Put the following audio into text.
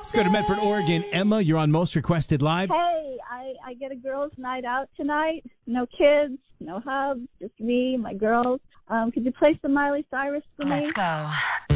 Let's go to Medford, Oregon. Emma, you're on Most Requested Live. Hey, I get a girls' night out tonight. No kids, no hubs, just me, my girls. Could you play some Miley Cyrus for me? Let's go.